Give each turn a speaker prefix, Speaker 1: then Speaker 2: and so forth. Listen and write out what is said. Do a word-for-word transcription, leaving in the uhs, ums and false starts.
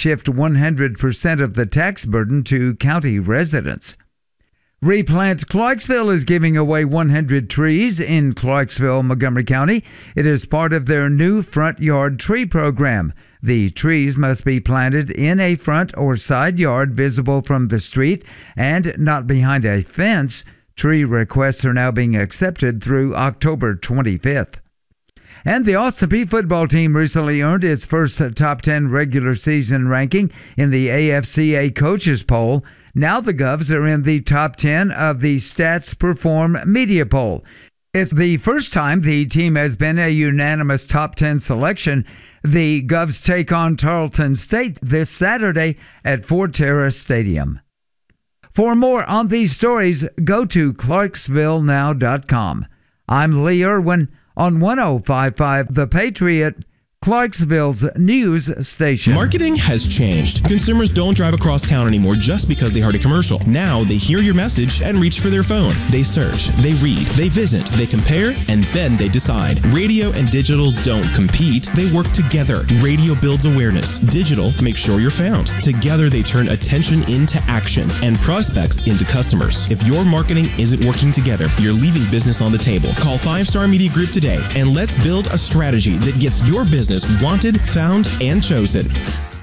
Speaker 1: shift one hundred percent of the tax burden to county residents. Replant Clarksville is giving away one hundred trees in Clarksville, Montgomery County. It is part of their new front yard tree program. The trees must be planted in a front or side yard visible from the street and not behind a fence. Tree requests are now being accepted through October twenty-fifth. And the Austin Peay football team recently earned its first top ten regular season ranking in the A F C A coaches poll. Now the Govs are in the top ten of the Stats Perform media poll. It's the first time the team has been a unanimous top ten selection. The Govs take on Tarleton State this Saturday at Fort Terrace Stadium. For more on these stories, go to clarksville now dot com. I'm Lee Irwin on one oh five point five The Patriot, Clarksville's news station.
Speaker 2: Marketing has changed. Consumers don't drive across town anymore just because they heard a commercial. Now they hear your message and reach for their phone. They search, they read, they visit, they compare, and then they decide. Radio and digital don't compete. They work together. Radio builds awareness. Digital makes sure you're found. Together they turn attention into action and prospects into customers. If your marketing isn't working together, you're leaving business on the table. Call Five Star Media Group today and let's build a strategy that gets your business wanted, found, and chosen.